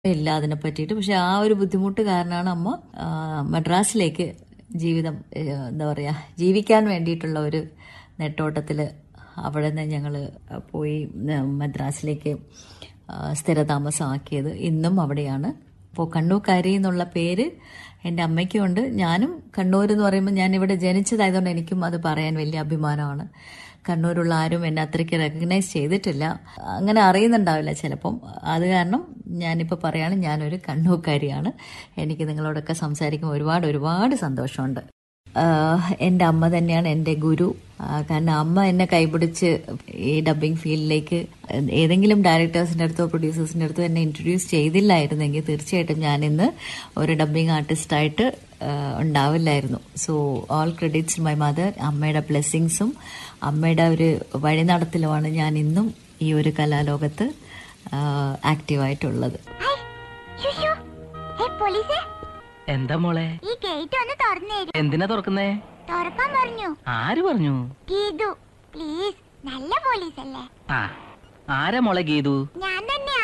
ഇല്ല അതിനെ പറ്റിയിട്ട്. പക്ഷെ ആ ഒരു ബുദ്ധിമുട്ട് കാരണമാണ് അമ്മ മദ്രാസിലേക്ക് ജീവിതം എന്താ പറയുക ജീവിക്കാൻ വേണ്ടിയിട്ടുള്ള ഒരു നെട്ടോട്ടത്തിൽ അവിടെ നിന്ന് ഞങ്ങൾ പോയി മദ്രാസിലേക്ക് സ്ഥിരതാമസമാക്കിയത്. ഇന്നും അവിടെയാണ്. അപ്പോൾ കണ്ണൂക്കാരി എന്നുള്ള പേര് എൻ്റെ അമ്മയ്ക്കും ഉണ്ട്. ഞാനും കണ്ണൂർ എന്ന് പറയുമ്പോൾ ഞാൻ ഇവിടെ ജനിച്ചതായതുകൊണ്ട് എനിക്കും അത് പറയാൻ വലിയ അഭിമാനമാണ്. കണ്ണൂരുള്ള ആരും എന്നെ അത്രയ്ക്ക് റെക്കഗ്നൈസ് ചെയ്തിട്ടില്ല, അങ്ങനെ അറിയുന്നുണ്ടാവില്ല ചിലപ്പം. അത് കാരണം ഞാനിപ്പോൾ പറയാണ് ഞാനൊരു കണ്ണൂക്കാരിയാണ്. എനിക്ക് നിങ്ങളോടൊക്കെ സംസാരിക്കുമ്പോൾ ഒരുപാട് സന്തോഷമുണ്ട്. എൻ്റെ അമ്മ തന്നെയാണ് എൻ്റെ ഗുരു. കാരണം അമ്മ എന്നെ കൈപിടിച്ച് ഈ ഡബ്ബിംഗ് ഫീൽഡിലേക്ക് ഏതെങ്കിലും ഡയറക്ടേഴ്സിൻ്റെ അടുത്തോ പ്രൊഡ്യൂസേഴ്സിൻ്റെ അടുത്തോ എന്നെ ഇൻട്രൊഡ്യൂസ് ചെയ്തില്ലായിരുന്നെങ്കിൽ തീർച്ചയായിട്ടും ഞാനിന്ന് ഒരു dubbing ആർട്ടിസ്റ്റായിട്ട് ഉണ്ടാവില്ലായിരുന്നു. So all credits my mother. അമ്മയുടെ ബ്ലെസ്സിങ്സും അമ്മയുടെ ഒരു വഴി നടത്തലുമാണ് ഞാൻ ഇന്നും ഈ ഒരു കലാലോകത്ത് ആക്റ്റീവായിട്ടുള്ളത്. എന്താ മോളെ ഈ ഗേറ്റ് ഒന്ന് തുറന്നേ. എന്തിനാ തുറക്കുന്നേ? തുറക്കാൻ പറഞ്ഞു. ആര് പറഞ്ഞു? ഗീതു പ്ലീസ്, നല്ല പോലീസ് അല്ലേ? ആ ആരാ മോളെ ഗീതു? ഞാൻ തന്നെയാ.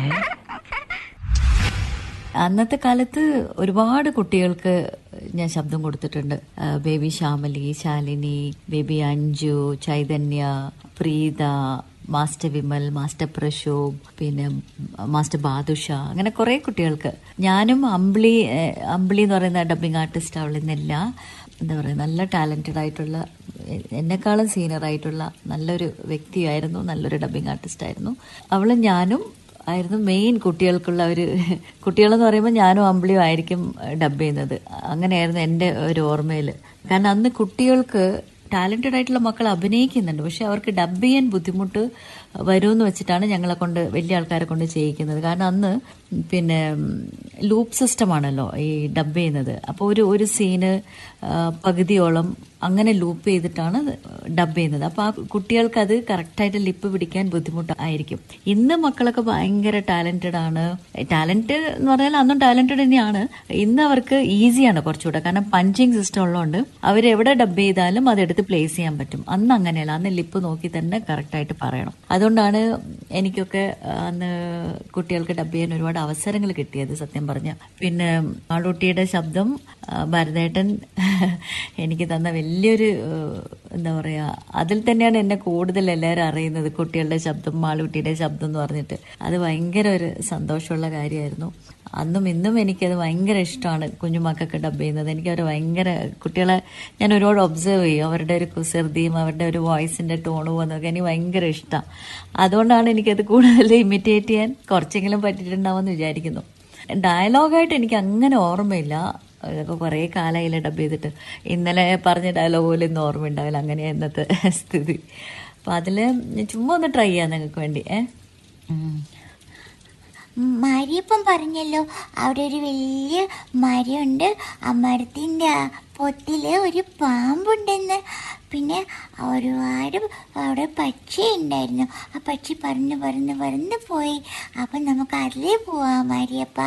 അന്നത്തെ കാലത്ത് ഒരുപാട് കുട്ടികൾക്ക് ഞാൻ ശബ്ദം കൊടുത്തിട്ടുണ്ട്. Baby Shyamali, Shalini, baby Anju, Chaitanya, Preetha, master Vimal, master Prashobh, പിന്നെ മാസ്റ്റർ ബാദുഷ, അങ്ങനെ കുറെ കുട്ടികൾക്ക്. ഞാനും അമ്പിളി എന്ന് പറയുന്ന ഡബ്ബിംഗ് ആർട്ടിസ്റ്റ് അവളിൽ നിന്നില്ല, എന്താ പറയുക, നല്ല ടാലന്റഡ് ആയിട്ടുള്ള, എന്നെക്കാളും സീനിയർ ആയിട്ടുള്ള നല്ലൊരു വ്യക്തിയായിരുന്നു, നല്ലൊരു ഡബ്ബിംഗ് ആർട്ടിസ്റ്റ് ആയിരുന്നു. അവളും ഞാനും ആയിരുന്നു മെയിൻ കുട്ടികൾക്കുള്ള ഒരു, കുട്ടികളെന്ന് പറയുമ്പോൾ ഞാനും അമ്പിളിയും ആയിരിക്കും ഡബ് ചെയ്യുന്നത്. അങ്ങനെയായിരുന്നു എൻ്റെ ഒരു ഓർമ്മയിൽ. കാരണം അന്ന് കുട്ടികൾക്ക് ടാലന്റഡ് ആയിട്ടുള്ള മക്കൾ അഭിനയിക്കുന്നുണ്ട്, പക്ഷെ അവർക്ക് ഡബ് ചെയ്യാൻ ബുദ്ധിമുട്ട് വരുമെന്ന് വെച്ചിട്ടാണ് ഞങ്ങളെ കൊണ്ട്, വലിയ ആൾക്കാരെ കൊണ്ട് ചെയ്യിക്കുന്നത്. കാരണം അന്ന് പിന്നെ ലൂപ്പ് സിസ്റ്റമാണല്ലോ ഈ ഡബ് ചെയ്യുന്നത്. അപ്പോൾ ഒരു സീന് പകുതിയോളം അങ്ങനെ ലൂപ്പ് ചെയ്തിട്ടാണ് ഡബ് ചെയ്യുന്നത്. അപ്പോൾ ആ കുട്ടികൾക്ക് അത് കറക്റ്റായിട്ട് ലിപ്പ് പിടിക്കാൻ ബുദ്ധിമുട്ടായിരിക്കും. ഇന്ന് മക്കളൊക്കെ ഭയങ്കര ടാലന്റഡ് ആണ്. ടാലന്റ് എന്ന് പറഞ്ഞാൽ അന്നും ടാലന്റഡ് തന്നെയാണ്. ഇന്ന് അവർക്ക് ഈസിയാണ് കുറച്ചുകൂടെ, കാരണം പഞ്ചിങ് സിസ്റ്റം ഉള്ളതുകൊണ്ട് അവരെവിടെ ഡബ് ചെയ്താലും അതെടുത്ത് പ്ലേസ് ചെയ്യാൻ പറ്റും. അന്ന് അങ്ങനെയല്ല, അന്ന് ലിപ്പ് നോക്കി തന്നെ കറക്റ്റായിട്ട് പറയണം. അതുകൊണ്ടാണ് എനിക്കൊക്കെ അന്ന് കുട്ടികൾക്ക് ഡബ് ചെയ്യാൻ ഒരുപാട് അവസരങ്ങൾ കിട്ടിയത് സത്യം പറഞ്ഞ. പിന്നെ മാളൂട്ടിയുടെ ശബ്ദം ഭരതേട്ടൻ എനിക്ക് തന്ന വലിയൊരു, എന്താ പറയാ, അതിൽ തന്നെയാണ് എന്നെ കൂടുതൽ എല്ലാവരും അറിയുന്നത്. കുട്ടികളുടെ ശബ്ദം, മാളൂട്ടിയുടെ ശബ്ദം എന്ന് പറഞ്ഞിട്ട് അത് ഭയങ്കര ഒരു സന്തോഷമുള്ള കാര്യമായിരുന്നു. അന്നും ഇന്നും എനിക്കത് ഭയങ്കര ഇഷ്ടമാണ് കുഞ്ഞുമക്കൾക്ക് ഡബ് ചെയ്യുന്നത്. എനിക്കവർ ഭയങ്കര, കുട്ടികളെ ഞാൻ ഒരുപാട് ഒബ്സർവ് ചെയ്യും, അവരുടെ ഒരു കുസൃതിയും അവരുടെ ഒരു വോയിസിന്റെ ടോണും എന്നൊക്കെ എനിക്ക് ഭയങ്കര ഇഷ്ടമാണ്. അതുകൊണ്ടാണ് എനിക്കത് കൂടുതൽ ഇമിറ്റേറ്റ് ചെയ്യാൻ കുറച്ചെങ്കിലും പറ്റിയിട്ടുണ്ടാവുമെന്ന് വിചാരിക്കുന്നു. ഡയലോഗായിട്ട് എനിക്ക് അങ്ങനെ ഓർമ്മയില്ല, അതൊക്കെ കുറേ കാലമായില്ല ഡബ് ചെയ്തിട്ട്. ഇന്നലെ പറഞ്ഞ ഡയലോഗ് പോലും ഇന്ന് ഓർമ്മ ഉണ്ടാവില്ല, അങ്ങനെയാണ് ഇന്നത്തെ സ്ഥിതി. അപ്പം അതിൽ ചുമ്മാ ഒന്ന് ട്രൈ ചെയ്യാം നിങ്ങൾക്ക് വേണ്ടി. മരിയപ്പം പറഞ്ഞല്ലോ അവിടെ ഒരു വലിയ മരമുണ്ട്, ആ മരത്തിൻ്റെ പൊത്തില് ഒരു പാമ്പുണ്ടെന്ന്. പിന്നെ ഒരുപാട് അവിടെ പക്ഷി ഉണ്ടായിരുന്നു. ആ പക്ഷി പറന്ന് പോയി. അപ്പം നമുക്ക് അതിലേ പോവാം മരിയപ്പ.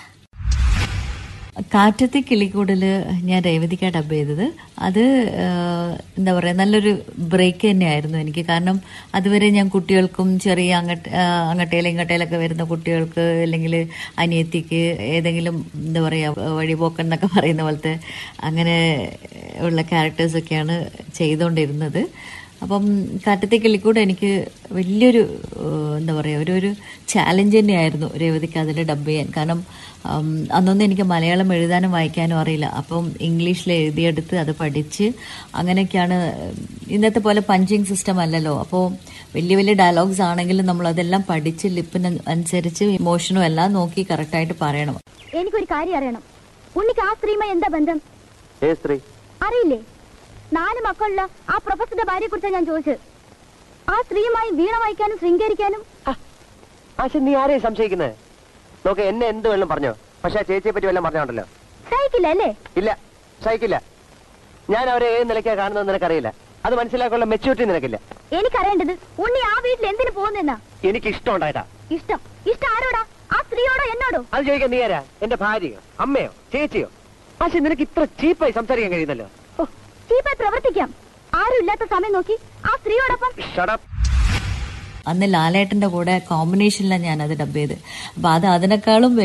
കാറ്റത്തെ കിളിക്കൂടല് ഞാൻ രേവതിക്കാ ഡബ് ചെയ്തത്. അത് എന്താ പറയുക, നല്ലൊരു ബ്രേക്ക് തന്നെയായിരുന്നു എനിക്ക്. കാരണം അതുവരെ ഞാൻ കുട്ടികൾക്കും ചെറിയ ഇങ്ങട്ടേലൊക്കെ വരുന്ന കുട്ടികൾക്ക്, അല്ലെങ്കിൽ അനിയത്തിക്ക്, ഏതെങ്കിലും എന്താ പറയുക വഴിപോക്കെന്നൊക്കെ പറയുന്ന പോലത്തെ അങ്ങനെ ഉള്ള ക്യാരക്ടേഴ്സൊക്കെയാണ് ചെയ്തുകൊണ്ടിരുന്നത്. അപ്പം കാറ്റത്തെ കിളിക്കൂടെ എനിക്ക് വലിയൊരു എന്താ പറയുക ഒരു ചാലഞ്ച് തന്നെയായിരുന്നു രേവതിക്ക് അതിൽ ഡബ് ചെയ്യാൻ. കാരണം അന്നൊന്നും എനിക്ക് മലയാളം എഴുതാനും വായിക്കാനും അറിയില്ല. അപ്പം ഇംഗ്ലീഷിൽ എഴുതിയെടുത്ത് അത് പഠിച്ച് അങ്ങനെയൊക്കെയാണ്. ഇന്നത്തെ പോലെ പഞ്ചിങ് സിസ്റ്റം അല്ലല്ലോ. അപ്പോൾ വലിയ വലിയ ഡയലോഗ്സ് ആണെങ്കിലും നമ്മളതെല്ലാം പഠിച്ച് ലിപ്പിന് അനുസരിച്ച് ഇമോഷനും എല്ലാം നോക്കി കറക്റ്റായിട്ട് പറയണം. എനിക്കൊരു കാര്യം അറിയണം, ഉണ്ണിക്ക് ആ സ്ത്രീയുമായി എന്താ ബന്ധം? അറിയില്ലേ? 4 മക്കളുള്ള ആ പ്രൊഫസറുടെ ഭാര്യയെ കുറിച്ചാണ് ഞാൻ ചോദിച്ചത്. ആ സ്ത്രീയുമായി വീണ വായിക്കാനും ശൃംഗരിക്കാനും. നീ ആരെയും സംശയിക്കുന്നത്? നോക്ക്, എന്നെ എന്ത് വല്ലതും പറഞ്ഞോ, പക്ഷെ ചേച്ചിയെ പറ്റി വല്ലതും പറഞ്ഞോണ്ടല്ലോ. സഹിക്കില്ല അല്ലേ? ഇല്ല, സഹിക്കില്ല. ഞാൻ അവരെ ഏത് നിലയ്ക്കാ കാണുന്നത് നിനക്കറിയില്ല. അത് മനസ്സിലാക്കാനുള്ള മെച്യൂരിറ്റി നിനക്കില്ല. എനിക്കറിയേണ്ടത് ഉണ്ണി ആ വീട്ടിൽ എന്തിനു പോകുന്നെന്നാ. എനിക്ക് ഇഷ്ടം ഉണ്ടായിട്ടാ. ഇഷ്ടം ആരോടാ? ആ സ്ത്രീയോടോ എന്നോടോ? അത് ചോദിക്കാൻ നീ ആരാ? എന്റെ ഭാര്യയോ അമ്മയോ ചേച്ചിയോ? പക്ഷെ നിനക്ക് ഇത്ര ചീപ്പായി സംസാരിക്കാൻ കഴിയുന്നല്ലോ. ചീപ്പായി പ്രവർത്തിക്കാം. ആരും ഇല്ലാത്ത സമയം നോക്കി ആ സ്ത്രീയോടൊപ്പം. അന്ന് ലാലേട്ടന്റെ കൂടെ കോമ്പിനേഷനിലാണ് ഞാൻ അത് ഡബ് ചെയ്ത്. അപ്പൊ അത് അതിനേക്കാളും